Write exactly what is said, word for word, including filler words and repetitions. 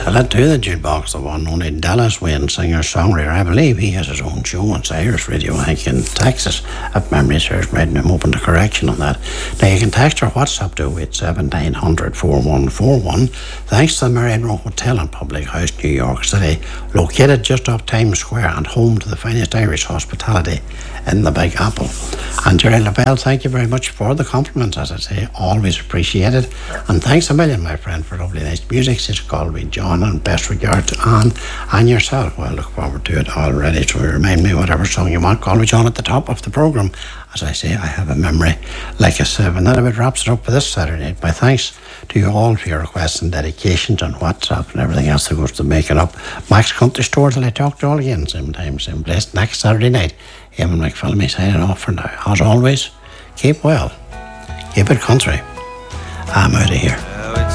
I led to the jukebox, the one only Dallas Wayne, singer-songwriter. I believe he has his own show on Irish Radio, I think, in Texas. If memory serves me, I'm open to correction on that. Now, you can text or WhatsApp to oh eight seven nine hundred four one four one. Thanks to the Marion Hotel and Public House, New York City, located just off Times Square and home to the finest Irish hospitality in the Big Apple. And Jerry LaBelle, thank you very much for the compliments, as I say, always appreciated. And thanks a million, my friend, for lovely nice music. It's called me John, and best regards to Anne and yourself. Well, I look forward to it already. So remind me whatever song you want. Call me John at the top of the programme. As I say, I have a memory like a sieve. And that about wraps it up for this Saturday night. My thanks to you all for your requests and dedications on WhatsApp and everything else that goes to making up. Max Country Store till I talk to you all again, same time, same place, next Saturday night. Eamon McPhillamy signing off for now. As always, keep well, keep it country. I'm out of here.